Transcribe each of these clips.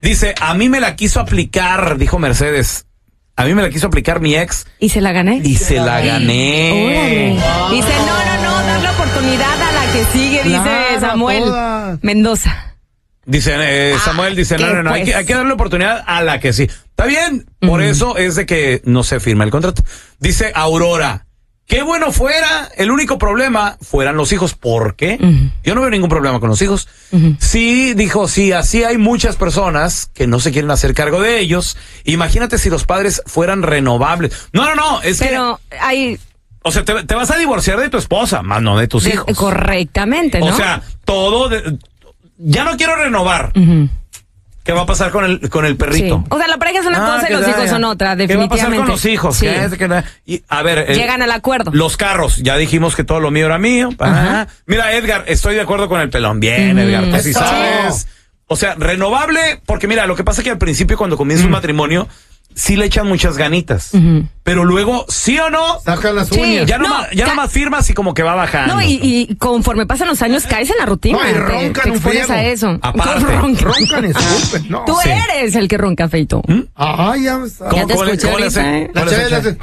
Dice, a mí me la quiso aplicar, dijo Mercedes. A mí me la quiso aplicar mi ex. ¿Y se la gané? Y se la gané. Órale. Dice, no, dar la oportunidad a la que sigue, dice Samuel Mendoza. Dice, Samuel dice, no, hay que darle oportunidad a la que sí. Está bien, por eso es de que no se firma el contrato. Dice Aurora, qué bueno fuera, el único problema fueran los hijos. ¿Por qué? Yo no veo ningún problema con los hijos. Sí, dijo, sí, así hay muchas personas que no se quieren hacer cargo de ellos. Imagínate si los padres fueran renovables. No, es pero que... hay... O sea, te vas a divorciar de tu esposa, más no de tus hijos. Correctamente, ¿no? O sea, ya no quiero renovar. ¿Qué va a pasar con el perrito? Sí. O sea, la pareja es una cosa y los hijos son otra, definitivamente. ¿Qué va a pasar con los hijos? Sí. Y, a ver, llegan al acuerdo. Los carros, ya dijimos que todo lo mío era mío. Mira, Edgar, estoy de acuerdo con el pelón. Bien, Edgar, tú sí sabes. O sea, renovable, porque mira, lo que pasa es que al principio cuando comienza un matrimonio, sí le echan muchas ganitas. Pero luego, sí o no, sacan las uñas. Ya nomás firmas y como que va bajando. No, y conforme pasan los años caes en la rutina. No, y roncan te un expones friego. a eso. Aparte. Roncan, escupen. No, Tú eres el que ronca, Feito. Ay, ya Ya te escuché ahorita, ¿eh? La chave le hace...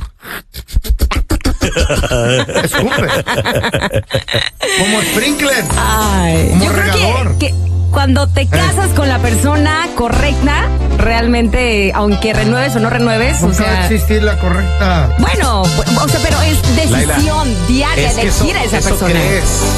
Escupe. Como sprinkler. Ay, como yo regador. creo que cuando te casas con la persona correcta, realmente, aunque renueves o no renueves, Nunca o sea... va a existir la correcta. Bueno, o sea, pero es decisión diaria es que elegir a esa eso persona. crees.